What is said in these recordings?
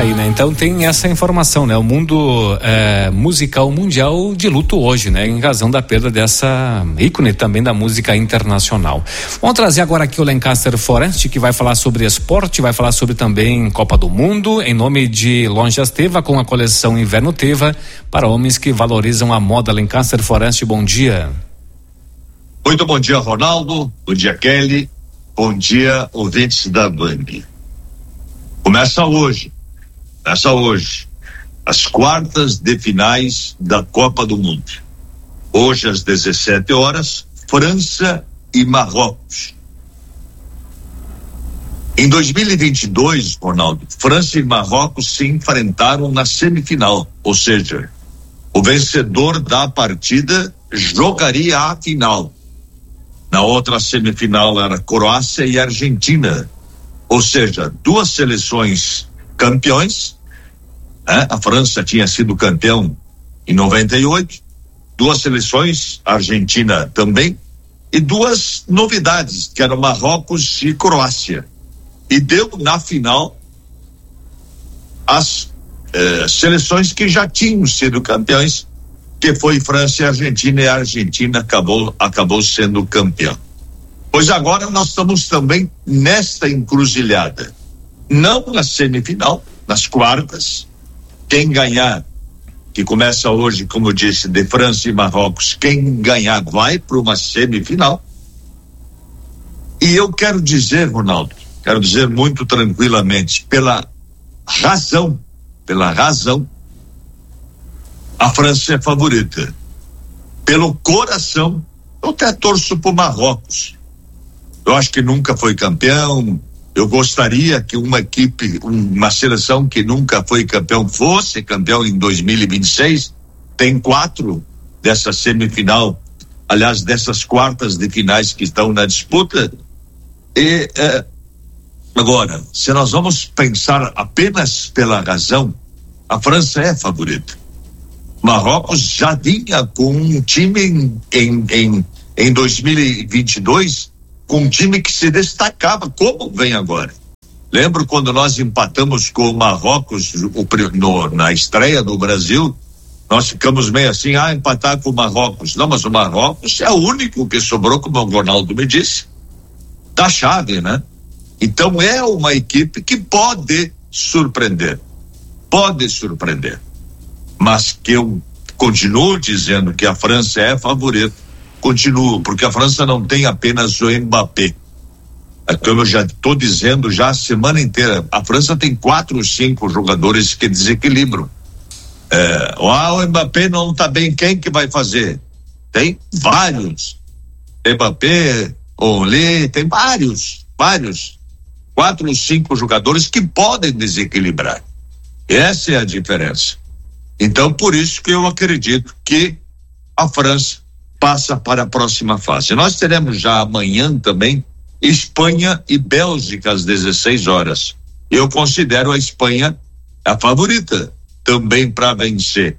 aí, né? Então tem essa informação, né? O mundo musical mundial de luto hoje, né? Em razão da perda dessa ícone também da música internacional. Vamos trazer agora aqui o Lancaster Forest, que vai falar sobre esporte, vai falar sobre também Copa do Mundo, em nome de Lojas Teva, com a coleção Inverno Teva, para homens que valorizam a moda. Lancaster Forest, bom dia. Muito bom dia, Ronaldo. Bom dia, Kelly. Bom dia, ouvintes da Band. Começa hoje, as quartas de finais da Copa do Mundo. Hoje, às 17 horas, França e Marrocos. Em 2022, Ronaldo, França e Marrocos se enfrentaram na semifinal, ou seja, o vencedor da partida jogaria a final. Na outra semifinal era Croácia e Argentina. Ou seja, duas seleções campeões, né? A França tinha sido campeão em 98, duas seleções, a Argentina também, e duas novidades, que eram Marrocos e Croácia. E deu na final as seleções que já tinham sido campeões, que foi França e Argentina, e a Argentina acabou sendo campeã. Pois agora nós estamos também nesta encruzilhada. Não na semifinal, nas quartas. Quem ganhar, que começa hoje, como eu disse, de França e Marrocos, quem ganhar vai para uma semifinal. E eu quero dizer, Ronaldo, muito tranquilamente, pela razão, a França é favorita. Pelo coração, eu até torço pro Marrocos. Eu acho que nunca foi campeão. Eu gostaria que uma seleção que nunca foi campeão fosse campeão em 2026. Tem 4 dessa semifinal, aliás, dessas quartas de finais que estão na disputa. E agora, se nós vamos pensar apenas pela razão, a França é favorita. Marrocos já vinha com um time em 2022, com um time que se destacava, como vem agora. Lembro quando nós empatamos com o Marrocos na estreia do Brasil, nós ficamos meio assim, empatar com o Marrocos. Não, mas o Marrocos é o único que sobrou, como o Ronaldo me disse, da chave, né? Então é uma equipe que pode surpreender. Mas que eu continuo dizendo que a França é favorita. Continuo, porque a França não tem apenas o Mbappé. Como eu já estou dizendo já a semana inteira, a França tem 4 ou 5 jogadores que desequilibram. O Mbappé não está bem, quem que vai fazer? Tem vários. Mbappé, Olé, tem vários. 4 ou 5 jogadores que podem desequilibrar. Essa é a diferença. Então, por isso que eu acredito que a França passa para a próxima fase. Nós teremos já amanhã também Espanha e Bélgica às 16 horas. Eu considero a Espanha a favorita também para vencer.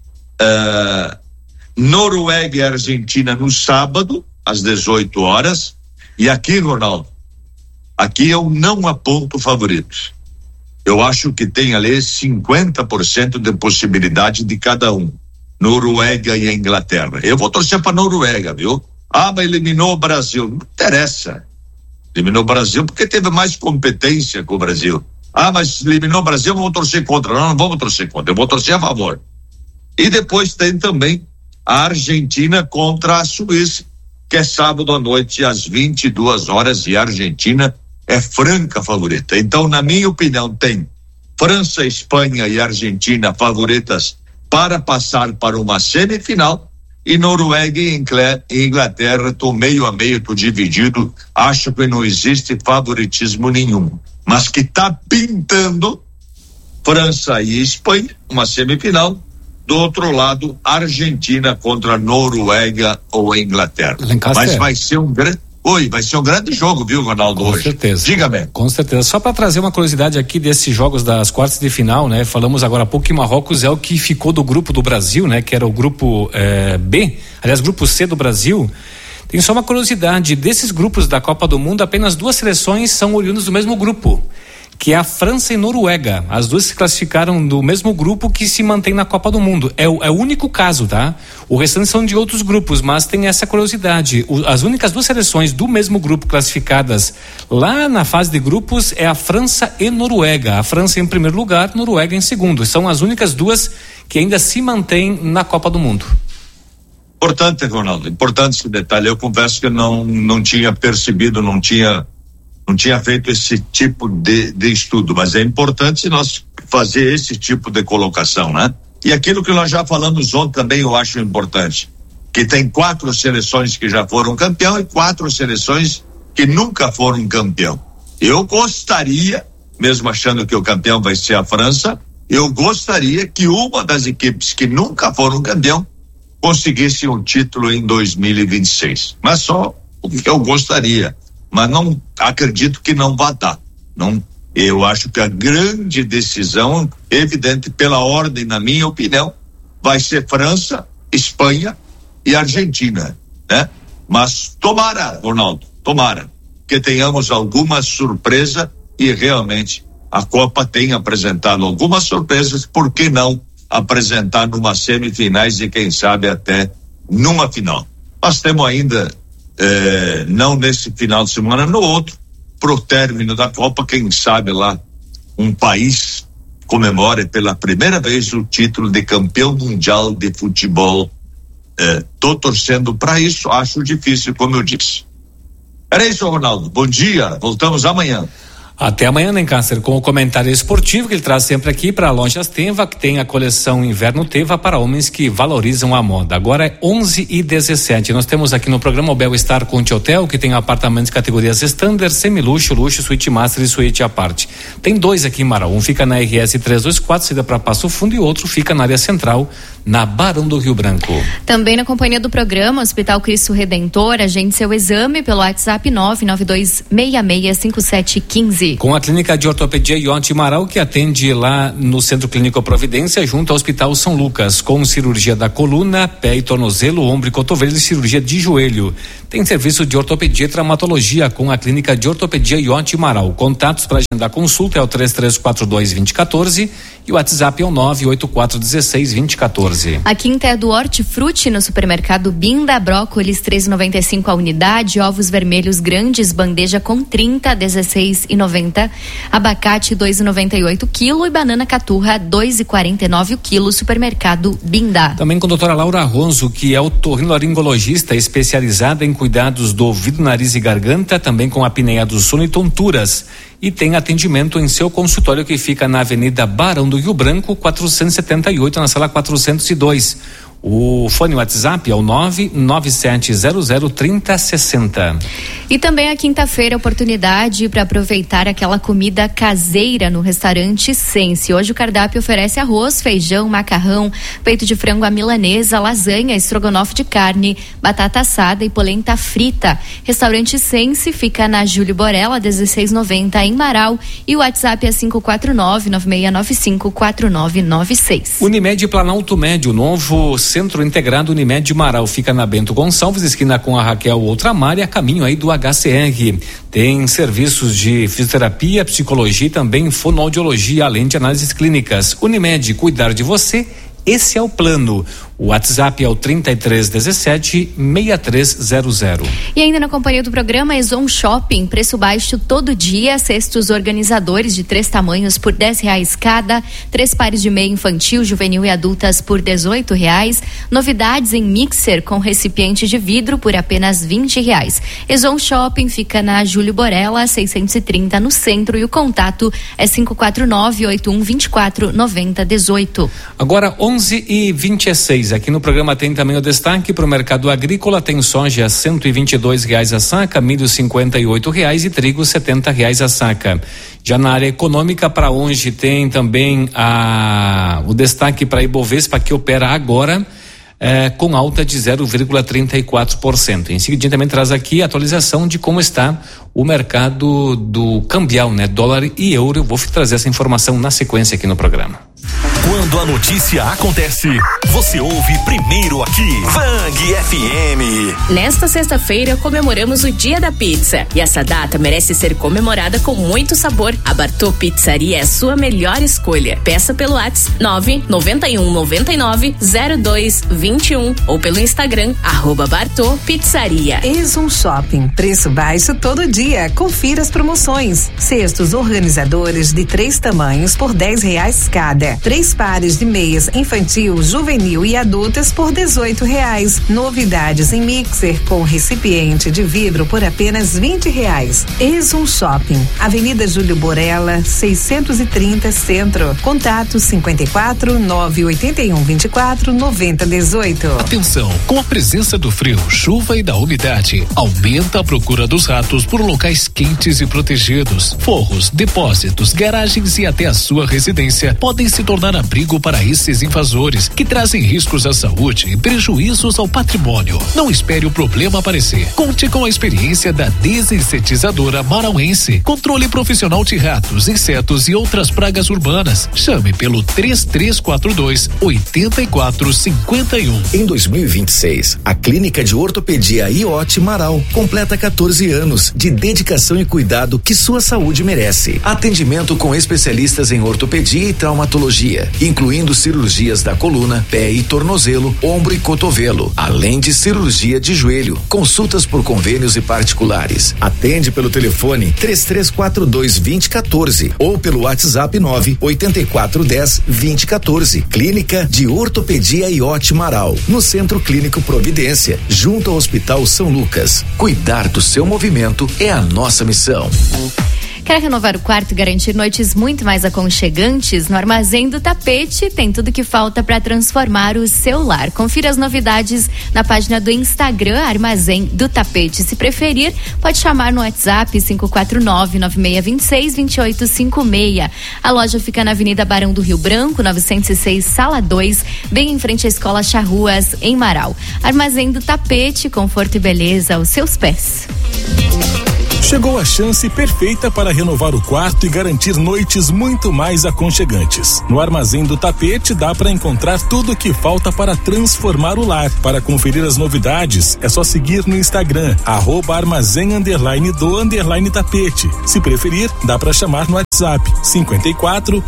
Noruega e Argentina no sábado às 18 horas. E aqui, Ronaldo, aqui eu não aponto favoritos. Eu acho que tem ali 50% de possibilidade de cada um. Noruega e a Inglaterra. Eu vou torcer para Noruega, viu? Mas eliminou o Brasil. Não interessa. Eliminou o Brasil porque teve mais competência com o Brasil. Mas eliminou o Brasil, vamos torcer contra. Não vamos torcer contra. Eu vou torcer a favor. E depois tem também a Argentina contra a Suíça, que é sábado à noite às 22 horas, e a Argentina é franca favorita. Então, na minha opinião, tem França, Espanha e Argentina favoritas para passar para uma semifinal, e Noruega e Inglaterra, tô meio a meio, tô dividido, acho que não existe favoritismo nenhum, mas que tá pintando França e Espanha, uma semifinal, do outro lado, Argentina contra Noruega ou Inglaterra. Mas vai ser um grande jogo, viu, Ronaldo? Com certeza. Diga-me. Com certeza. Só para trazer uma curiosidade aqui desses jogos das quartas de final, né? Falamos agora há pouco que Marrocos é o que ficou do grupo do Brasil, né? Que era o grupo B, aliás, grupo C do Brasil. Tem só uma curiosidade, desses grupos da Copa do Mundo, apenas 2 seleções são oriundas do mesmo grupo, que é a França e Noruega. As duas se classificaram do mesmo grupo que se mantém na Copa do Mundo. É o único caso, tá? O restante são de outros grupos, mas tem essa curiosidade. As únicas duas seleções do mesmo grupo classificadas lá na fase de grupos é a França e Noruega. A França em primeiro lugar, Noruega em segundo. São as únicas duas que ainda se mantêm na Copa do Mundo. Importante, Ronaldo, importante esse detalhe. Eu confesso que não tinha percebido, não tinha feito esse tipo de estudo, mas é importante nós fazer esse tipo de colocação, né? E aquilo que nós já falamos ontem também eu acho importante, que tem 4 seleções que já foram campeão e 4 seleções que nunca foram campeão. Eu gostaria, mesmo achando que o campeão vai ser a França, eu gostaria que uma das equipes que nunca foram campeão conseguisse um título em 2026. Mas só o que eu gostaria. Mas não acredito que não vá dar. Não, eu acho que a grande decisão, evidente pela ordem, na minha opinião, vai ser França, Espanha e Argentina, né? Mas tomara, Ronaldo, tomara que tenhamos alguma surpresa e realmente a Copa tem apresentado algumas surpresas, por que não apresentar numa semifinais e quem sabe até numa final. Nós temos ainda não nesse final de semana, no outro, pro término da Copa, quem sabe lá um país comemore pela primeira vez o título de campeão mundial de futebol. Tô torcendo para isso, acho difícil, como eu disse. Era isso, Ronaldo, bom dia, voltamos amanhã. Até amanhã, Lencastre, com o comentário esportivo que ele traz sempre aqui para a Lojas Teva, que tem a coleção Inverno Teva para homens que valorizam a moda. Agora é 11h17. Nós temos aqui no programa o Bel-Estar Conte Hotel, que tem apartamentos de categorias Standard, Semiluxo, Luxo, Suíte Master e Suíte à parte. Tem 2 aqui em Marau. Um fica na RS 324, saída para Passo Fundo, e outro fica na área central, na Barão do Rio Branco. Também na companhia do programa Hospital Cristo Redentor, agende seu exame pelo WhatsApp 992665715. Com a Clínica de Ortopedia Ionte Marau, que atende lá no Centro Clínico Providência, junto ao Hospital São Lucas, com cirurgia da coluna, pé e tornozelo, ombro e cotovelo e cirurgia de joelho. Tem serviço de ortopedia e traumatologia com a Clínica de Ortopedia Ionte Marau. Contatos para agendar consulta é o 3342-2014 e o WhatsApp é o 98416-2014. A quinta é do Hortifruti no supermercado Binda, brócolis 3,95 a unidade, ovos vermelhos grandes, bandeja com 30, 16,90, abacate 2,98 quilo e banana caturra 2,49 o quilo, supermercado Binda. Também com a doutora Laura Ronzo, que é otorrinolaringologista especializada em cuidados do ouvido, nariz e garganta, também com apneia do sono e tonturas. E tem atendimento em seu consultório que fica na Avenida Barão do Rio Branco, 478, na sala 402. O fone WhatsApp é o 997003060. E também a quinta-feira, oportunidade para aproveitar aquela comida caseira no restaurante Sense. Hoje o cardápio oferece arroz, feijão, macarrão, peito de frango à milanesa, lasanha, estrogonofe de carne, batata assada e polenta frita. Restaurante Sense fica na Júlio Borella, 1690 em Marau, e o WhatsApp é 549-9695-4996. Unimed Planalto Médio, novo Centro Integrado Unimed Marau, fica na Bento Gonçalves, esquina com a Raquel Outramar, a caminho aí do HCR. Tem serviços de fisioterapia, psicologia e também fonoaudiologia, além de análises clínicas. Unimed, cuidar de você, esse é o plano. O WhatsApp é o 3317-6300. E ainda na companhia do programa Ezon Shopping, preço baixo todo dia, cestos organizadores de 3 tamanhos por R$10 cada, 3 pares de meia infantil, juvenil e adultas por R$18. Novidades em mixer com recipiente de vidro por apenas R$20. Ezon Shopping fica na Júlio Borella, 630 no centro, e o contato é 549-8124-9018. Agora 11h26. Aqui no programa tem também o destaque para o mercado agrícola. Tem soja a R$122 a saca, milho R$58 e trigo R$70 a saca. Já na área econômica, para hoje tem também o destaque para a Ibovespa, que opera agora com alta de 0,34%. Em seguida também traz aqui a atualização de como está o mercado do cambial, né? Dólar e euro. Eu vou trazer essa informação na sequência aqui no programa. Quando a notícia acontece, você ouve primeiro aqui. Fang FM. Nesta sexta-feira comemoramos o Dia da Pizza e essa data merece ser comemorada com muito sabor. A Bartô Pizzaria é a sua melhor escolha. Peça pelo WhatsApp 991990221 ou pelo Instagram @Bartô Pizzaria. Exum Shopping, preço baixo todo dia. Confira as promoções. Cestos organizadores de 3 tamanhos por R$10 cada. 3 pares de meias infantil, juvenil e adultas por R$18. Novidades em mixer com recipiente de vidro por apenas R$20. Exum Shopping, Avenida Júlio Borella, 630 Centro. Contato 54 981 24 90 18. Atenção, com a presença do frio, chuva e da umidade, aumenta a procura dos ratos por locais quentes e protegidos. Forros, depósitos, garagens e até a sua residência podem se tornar abrigo para esses invasores que trazem riscos à saúde e prejuízos ao patrimônio. Não espere o problema aparecer. Conte com a experiência da desinsetizadora marauense. Controle profissional de ratos, insetos e outras pragas urbanas. Chame pelo 3342-8451. Em 2026, a Clínica de Ortopedia IOT Marau completa 14 anos de dedicação e cuidado que sua saúde merece. Atendimento com especialistas em ortopedia e traumatologia, incluindo cirurgias da coluna, pé e tornozelo, ombro e cotovelo, além de cirurgia de joelho. Consultas por convênios e particulares. Atende pelo telefone 3342-2014 ou pelo WhatsApp 98410-2014. Clínica de Ortopedia IOT Marau, no Centro Clínico Providência, junto ao Hospital São Lucas. Cuidar do seu movimento é a nossa missão. Quer renovar o quarto e garantir noites muito mais aconchegantes? No Armazém do Tapete tem tudo que falta para transformar o seu lar. Confira as novidades na página do Instagram Armazém do Tapete. Se preferir, pode chamar no WhatsApp 549-9626-2856. A loja fica na Avenida Barão do Rio Branco, 906, Sala 2, bem em frente à Escola Charruas, em Marau. Armazém do Tapete, conforto e beleza aos seus pés. Chegou a chance perfeita para renovar o quarto e garantir noites muito mais aconchegantes. No Armazém do Tapete dá para encontrar tudo o que falta para transformar o lar. Para conferir as novidades, é só seguir no Instagram @armazém_do_tapete. Se preferir, dá para chamar no WhatsApp 54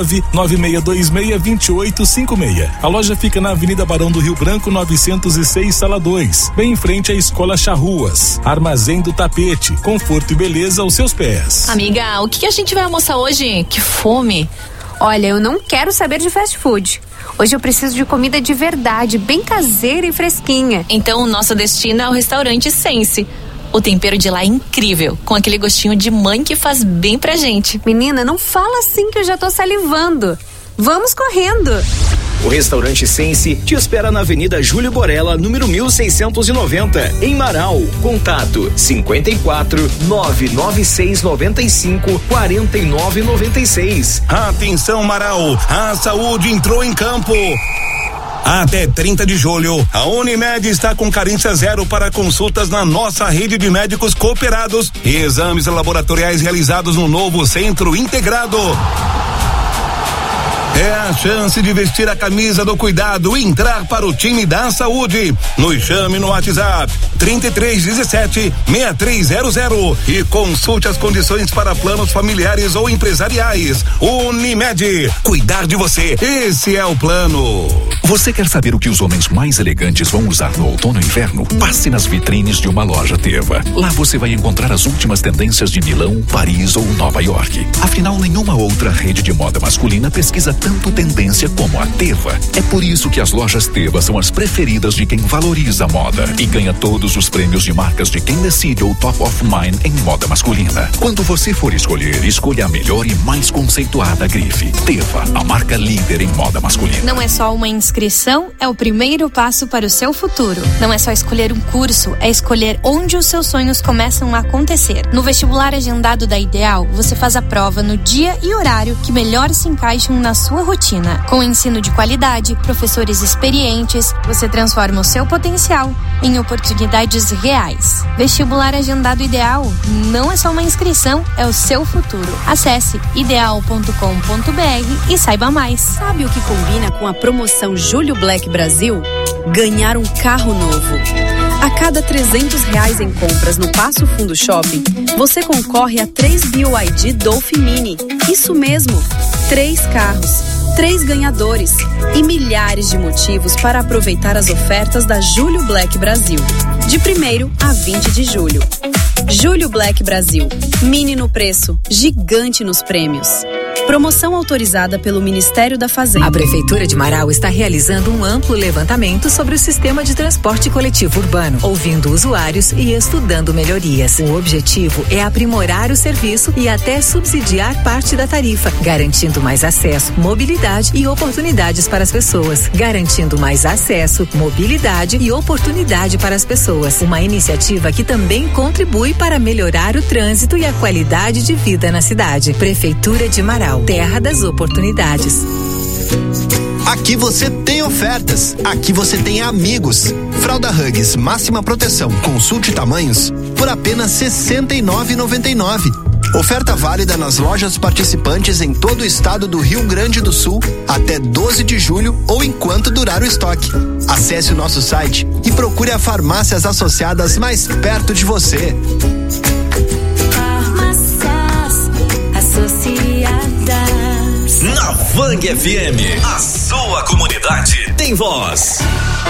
996262856. A loja fica na Avenida Barão do Rio Branco, 906, Sala 2, bem em frente à Escola Charruas. Armazém do Tapete, conforto e beleza aos seus pés. Amiga, o que a gente vai almoçar hoje? Que fome! Olha, eu não quero saber de fast food. Hoje eu preciso de comida de verdade, bem caseira e fresquinha. Então o nosso destino é o restaurante Sense. O tempero de lá é incrível, com aquele gostinho de mãe que faz bem pra gente. Menina, não fala assim que eu já tô salivando. Vamos correndo! O restaurante Sense te espera na Avenida Júlio Borella, número 1690, em Marau. Contato 54 996 95 49 96. Atenção, Marau, a saúde entrou em campo. Até 30 de julho, a Unimed está com carência zero para consultas na nossa rede de médicos cooperados e exames laboratoriais realizados no novo Centro Integrado. É a chance de vestir a camisa do cuidado e entrar para o time da saúde. Nos chame no WhatsApp 3317-6300 e consulte as condições para planos familiares ou empresariais. Unimed, cuidar de você, esse é o plano. Você quer saber o que os homens mais elegantes vão usar no outono e inverno? Passe nas vitrines de uma loja Teva. Lá você vai encontrar as últimas tendências de Milão, Paris ou Nova York. Afinal, nenhuma outra rede de moda masculina pesquisa tanto tendência como a Teva. É por isso que as lojas Teva são as preferidas de quem valoriza a moda e ganha todos os prêmios de marcas de quem decide o Top of Mind em moda masculina. Quando você for escolher, escolha a melhor e mais conceituada grife. Teva, a marca líder em moda masculina. Não é só uma inscrição inscrição é o primeiro passo para o seu futuro. Não é só escolher um curso, é escolher onde os seus sonhos começam a acontecer. No vestibular agendado da Ideal, você faz a prova no dia e horário que melhor se encaixam na sua rotina. Com ensino de qualidade, professores experientes, você transforma o seu potencial em oportunidades reais. Vestibular agendado Ideal não é só uma inscrição, é o seu futuro. Acesse ideal.com.br e saiba mais. Sabe o que combina com a promoção Julho Black Brasil? Ganhar um carro novo. A cada R$300 em compras no Passo Fundo Shopping, você concorre a 3 BYD Dolphin Mini. Isso mesmo, 3 carros, 3 ganhadores e milhares de motivos para aproveitar as ofertas da Julho Black Brasil, de 1º a 20 de julho. Julho Black Brasil, mini no preço, gigante nos prêmios. Promoção autorizada pelo Ministério da Fazenda. A Prefeitura de Marau está realizando um amplo levantamento sobre o sistema de transporte coletivo urbano, ouvindo usuários e estudando melhorias. O objetivo é aprimorar o serviço e até subsidiar parte da tarifa, garantindo mais acesso, mobilidade e oportunidades para as pessoas. Garantindo mais acesso, mobilidade e oportunidade para as pessoas. Uma iniciativa que também contribui para melhorar o trânsito e a qualidade de vida na cidade. Prefeitura de Marau, terra das oportunidades. Aqui você tem ofertas, aqui você tem amigos. Fralda Huggies máxima proteção, consulte tamanhos por apenas R$ 69,99. Oferta válida nas lojas participantes em todo o estado do Rio Grande do Sul até 12 de julho ou enquanto durar o estoque. Acesse o nosso site e procure as farmácias associadas mais perto de você. Farmácias associadas. Na Fang FM, a sua comunidade tem voz.